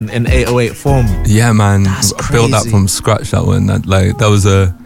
in 808 form. Yeah, man. That's I built that crazy. from scratch. That one. That was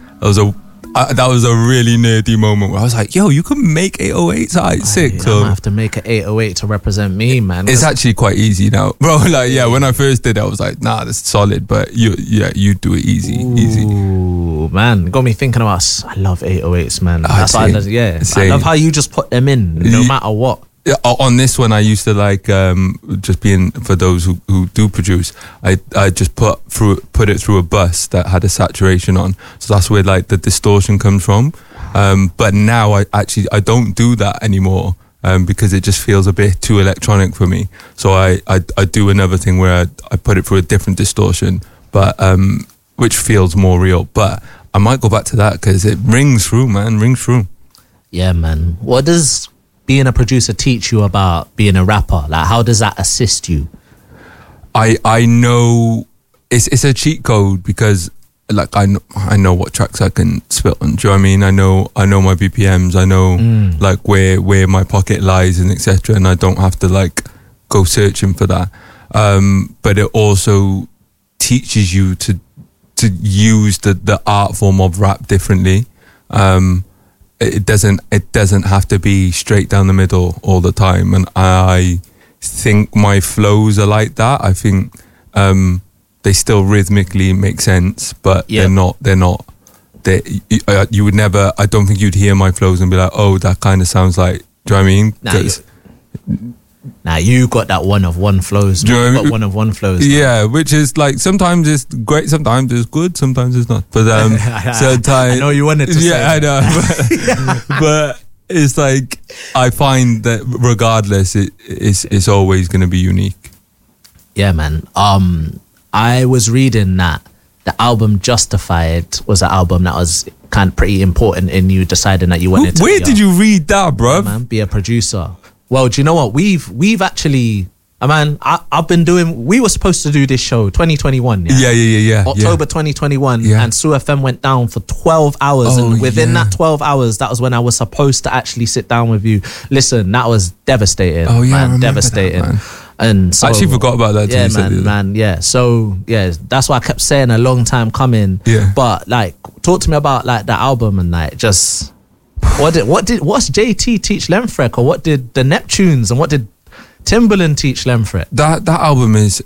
a really nerdy moment where I was like, "Yo, you can make 808s at sick." I'm So gonna have to make an 808 to represent me, man. it's actually quite easy now, bro. Like, yeah, when I first did it, I was like, "Nah, that's solid." But you do it easy. Ooh, man, got me thinking about. I love 808s, man. Oh, That's why, I same. love how you just put them in, no matter what. Yeah, on this one, I used to like just being, for those who do produce, I just put it through a bus that had a saturation on, so that's where like the distortion comes from. But now I don't do that anymore because it just feels a bit too electronic for me. So I do another thing where I put it through a different distortion, but which feels more real. But I might go back to that because it rings through, man. Rings through. Yeah, man. What does being a producer teach you about being a rapper? Like, how does that assist you? I know it's a cheat code because like I know what tracks I can spit on. Do you know what I mean? I know my BPMs. I know like where my pocket lies and etc. And I don't have to like go searching for that. But it also teaches you to use the art form of rap differently. It doesn't have to be straight down the middle all the time, and I think my flows are like that. I think they still rhythmically make sense, but Yeah. they're not. You would never. I don't think you'd hear my flows and be like, "Oh, that kind of sounds like." Do you know what I mean? Now you got that one of one flows. Do you know what I You got mean? one of one flows. Yeah, which is like sometimes it's great, sometimes it's good, sometimes it's not. But sometimes I know you wanted to say yeah, that. I know. But it's like I find that regardless, it's always going to be unique. Yeah, man. I was reading that the album Justified was an album that was kind of pretty important in you deciding that you wanted to. Where did you read that, bruv? man, be a producer? Well, do you know what? We've actually, man, I've been doing. We were supposed to do this show 2021. Yeah. October 2021, Yeah. and Sue FM went down for 12 hours, Oh, and within yeah. that 12 hours, that was when I was supposed to actually sit down with you. Listen, that was devastating. Oh, yeah, I man, remember devastating. that, man. And so, I actually forgot about that till Yeah, you said it. man. Yeah. So yeah, that's why I kept saying a long time coming. Yeah. But like, talk to me about like the album and like just what's JT teach Lemfrek, or what did the Neptunes and what did Timbaland teach Lemfrek? That album is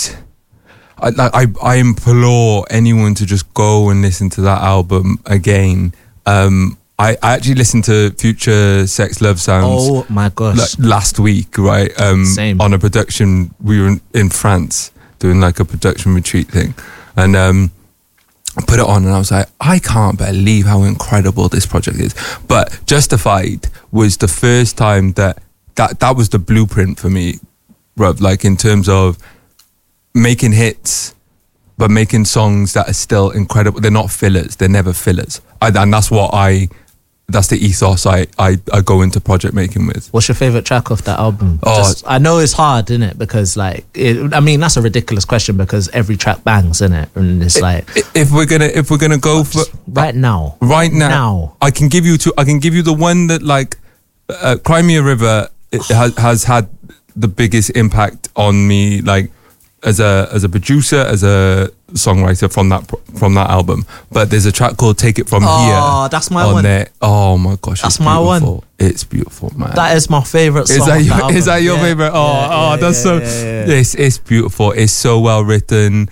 I implore anyone to just go and listen to that album again. I actually listened to Future Sex Love Sounds Oh my gosh. last week, right? Same. On a production, we were in France doing like a production retreat thing, and I put it on and I was like, I can't believe how incredible this project is. But Justified was the first time that was the blueprint for me, bruv, like in terms of making hits, but making songs that are still incredible. They're not fillers. They're never fillers. And that's the ethos I go into project making with. What's your favorite track off that album? Oh. I know it's hard, isn't it? Because like, I mean, that's a ridiculous question because every track bangs, isn't it? And it's like, If we're gonna go for right now, I can give you two. I can give you the one that like Crimea River has had the biggest impact on me, like as a producer, as a songwriter from that album. But there's a track called Take It From Here. Oh, that's my on one. there. Oh my gosh, That's it's my beautiful. one. It's beautiful, man. That is my favorite song. Is that your favorite? It's beautiful. It's so well written.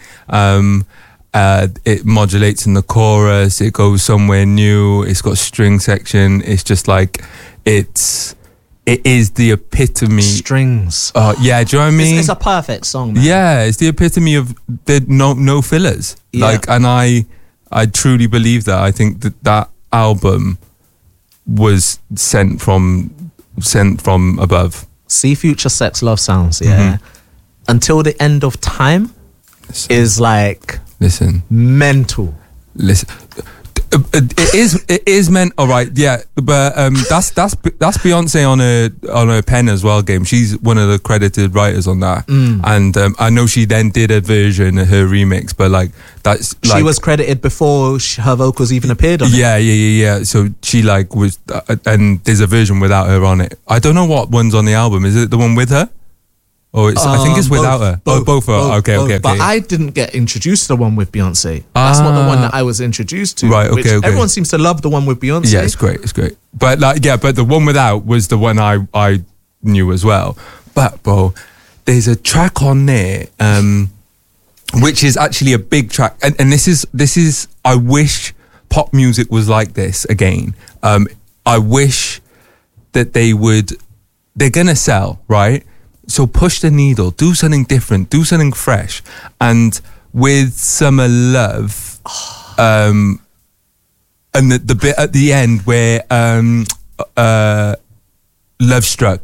It modulates in the chorus. It goes somewhere new. It's got string section. It's just like it is the epitome. Strings. Yeah, do you know what I mean? It's a perfect song, man. Yeah, it's the epitome of the no fillers. Yeah. Like, and I truly believe that. I think that album was sent from above. See Future Sex Love Sounds, yeah. Until the End of Time is like Listen. mental. Listen. It is meant all right, yeah, but that's Beyonce on her pen as well game. She's one of the credited writers on that, and I know she then did a version, her remix, but like that's like She was credited before her vocals even appeared on it. yeah. So she like was, and there's a version without her on it. I don't know what one's on the album. Is it the one with her? Or I think it's without her. Both are. Okay. But I didn't get introduced to the one with Beyonce. That's not the one that I was introduced to. Right, which everyone seems to love the one with Beyonce. Yeah, it's great. But but the one without was the one I knew as well. But bro, there's a track on there, which is actually a big track, and this is. I wish pop music was like this again. I wish that they're gonna sell, right? So push the needle, do something different, do something fresh. And with Summer Love, and the bit at the end where Love Struck,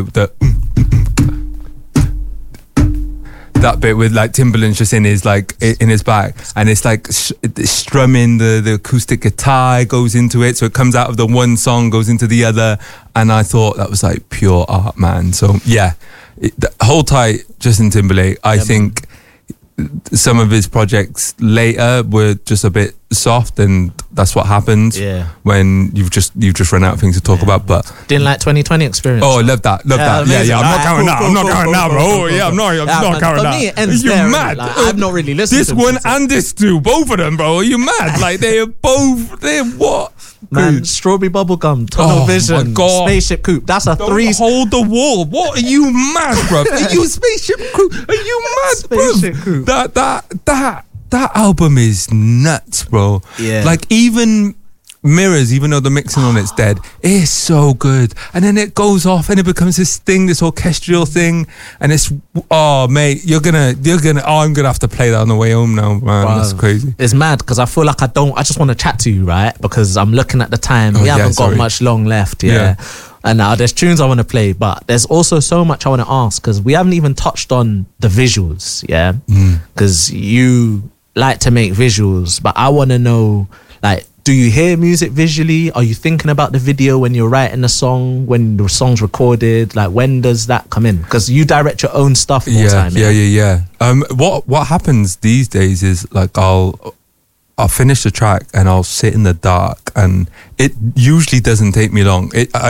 that bit with like Timbaland's just in his back, and it's like strumming the acoustic guitar, goes into it, so it comes out of the one song, goes into the other, and I thought that was like pure art, man. So yeah, hold tight, Justin Timberlake. I think some of his projects later were just a bit soft, and that's what happens when you've just run out of things to talk about. But didn't like 2020 experience. Oh, I love that. Amazing. Yeah. I'm not counting that. I'm not counting that, bro. Yeah, I'm not counting that. For me, it ends Are you there, mad? Like, I've not really listened this to one and this two, both of them, bro. Are you mad? Like they're what? Man, Dude. Strawberry Bubblegum, Tunnel Vision, my God. Spaceship Coupe. That's a Don't three. hold the wall. What are you mad, bro? Are you Spaceship Coupe? Are you mad, Spaceship bro? Coupe. That album is nuts, bro. Yeah. Like even Mirrors, even though the mixing on it's dead, it's so good. And then it goes off and it becomes this thing, this orchestral thing, and it's mate, I'm gonna have to play that on the way home now, man. Wow. That's crazy. It's mad because I feel like I just want to chat to you, right? Because I'm looking at the time. We haven't got much long left, yeah. And now there's tunes I want to play, but there's also so much I want to ask because we haven't even touched on the visuals, yeah? Because you like to make visuals, but I want to know, like, do you hear music visually? Are you thinking about the video when you're writing the song, when the song's recorded? Like, when does that come in? Because you direct your own stuff all the time. Yeah. What happens these days is like I'll finish the track and I'll sit in the dark, and it usually doesn't take me long.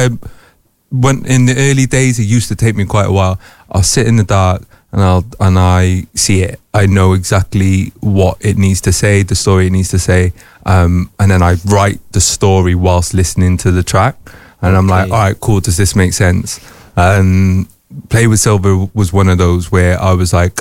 When in the early days, it used to take me quite a while. I'll sit in the dark and I see it. I know exactly what it needs to say, the story it needs to say, and then I write the story whilst listening to the track. And I'm like, all right, cool. Does this make sense? Play with Silver was one of those where I was like,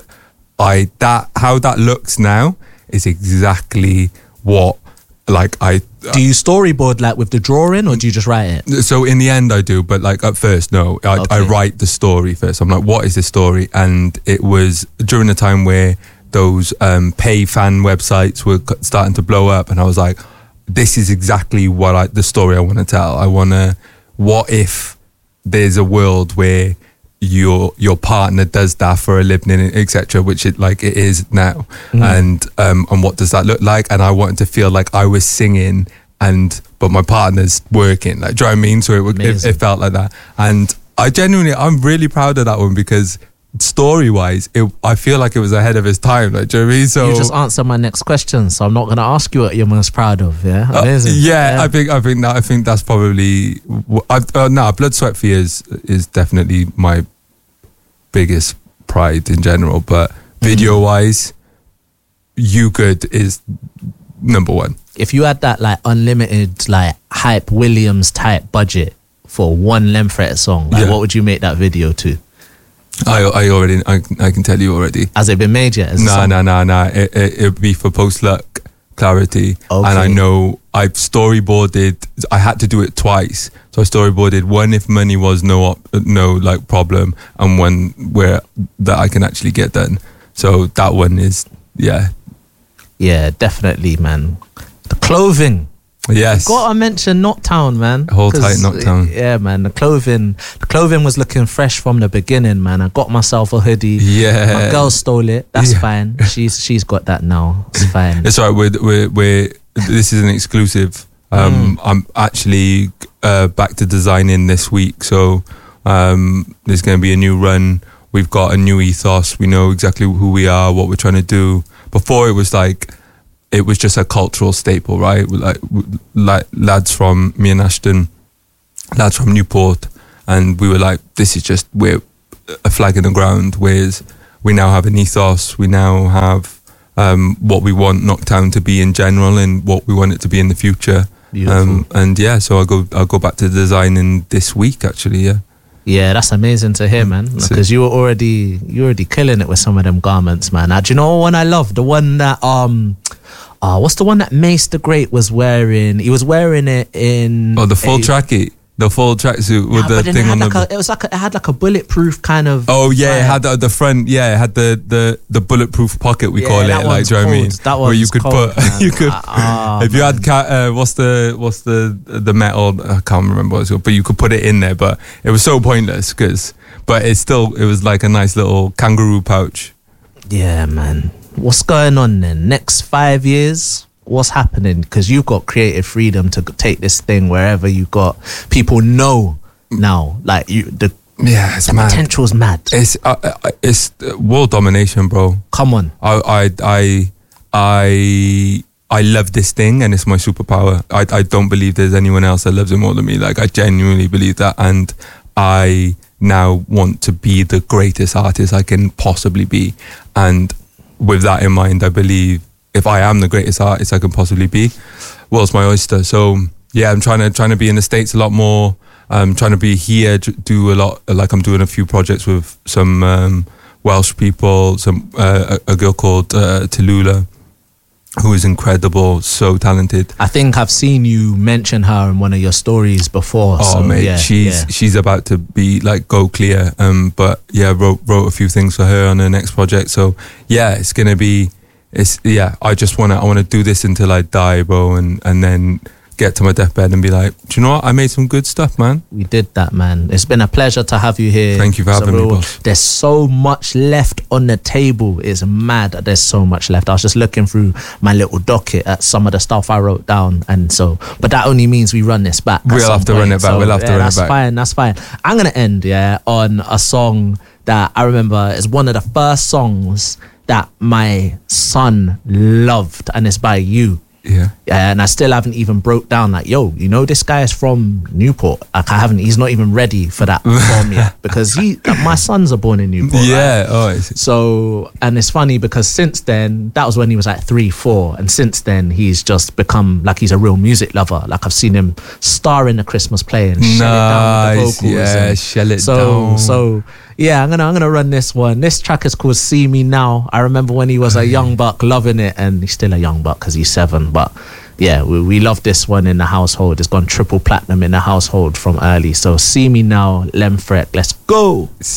how that looks now is exactly what do you storyboard like with the drawing, or do you just write it? So in the end I do, but like at first, no. I write the story first. I'm like, what is this story? And it was during the time where those pay fan websites were starting to blow up, and I was like, this is exactly the story I want to tell. What if there's a world where your partner does that for a living, etc., which it is now, and what does that look like? And I wanted to feel like I was singing, but my partner's working. Like, do you know what I mean? So it felt like that, and I'm really proud of that one because story-wise, I feel like it was ahead of its time. Like, do you know what I mean? So you just answered my next question, so I'm not going to ask you what you're most proud of. Yeah, amazing. I think that's probably Blood, Sweat, Fears is definitely my biggest pride in general, but video wise, You Good is number one. If you had that like unlimited like Hype Williams type budget for one Lemfret song, what would you make that video to? I can tell you already. Has it been made yet? No. It'd be for Post Luck Clarity, and I know I've storyboarded. I had to do it twice, so I storyboarded one if money was no like problem, and one where that I can actually get done. So that one is definitely, man. The clothing. Yes. Gotta mention Knocktown, man. Hold tight, Knocktown. Yeah, man. The clothing was looking fresh from the beginning, man. I got myself a hoodie. Yeah. My girl stole it. That's fine. She's got that now. It's fine. It's all right. We're this is an exclusive. I'm actually back to designing this week, so there's going to be a new run. We've got a new ethos. We know exactly who we are, what we're trying to do. Before it was just a cultural staple, right? Like lads from me and Ashton, lads from Newport, and we were like, this is just a flag in the ground. Whereas we now have an ethos. We now have what we want Knocktown to be in general, and what we want it to be in the future. And yeah, so I'll go back to designing this week actually. Yeah, that's amazing to hear, man. Because you're already killing it with some of them garments, man. Do you know one I love? The one that what's the one that Mace the Great was wearing? He was wearing it in the full trackie. The full tracksuit with the thing on it had like a bulletproof kind of. Oh yeah, it had the front. Yeah, it had the bulletproof pocket. We call it. Like, do you know what I mean? That where you could cold, put you could if you had what's the metal? I can't remember what it's called, but you could put it in there. But it was so pointless but it was like a nice little kangaroo pouch. Yeah, man. What's going on then? Next 5 years. What's happening? Because you've got creative freedom to take this thing wherever you got. People know now, like the potential's mad. It's world domination, bro. Come on. I love this thing, and it's my superpower. I don't believe there's anyone else that loves it more than me. Like, I genuinely believe that, and I now want to be the greatest artist I can possibly be. And with that in mind, I believe if I am the greatest artist I can possibly be, world's my oyster. So yeah, I'm trying to be in the States a lot more. I'm trying to be here, do a lot. Like, I'm doing a few projects with some Welsh people, a girl called Tallulah, who is incredible, so talented. I think I've seen you mention her in one of your stories before. Oh, so, mate, she's about to be like go clear. But yeah, wrote a few things for her on her next project. So yeah, it's gonna be. I just want to do this until I die, bro, and then get to my deathbed and be like, do you know what? I made some good stuff, man. We did that, man. It's been a pleasure to have you here. Thank you for having me, boss. There's so much left on the table. It's mad that there's so much left. I was just looking through my little docket at some of the stuff I wrote down, but that only means we run this back. We'll have to run it back. So, we'll have to run it back. That's fine. I'm gonna end on a song that I remember is one of the first songs that my son loved, and it's by you. Yeah. And I still haven't even broke down like, yo, you know, this guy is from Newport. Like, he's not even ready for that form yet, because my sons are born in Newport. Yeah. Right? So, and it's funny because since then, that was when he was like 3-4, and since then he's just become like, he's a real music lover. Like, I've seen him star in the Christmas play and shell it down with the vocals. Yeah, shell it down. So yeah, I'm gonna run this one. This track is called See Me Now. I remember when he was a young buck loving it, and he's still a young buck because he's 7. But yeah, we love this one in the household. It's gone triple platinum in the household from early. So See Me Now, Lemfrek. Let's go.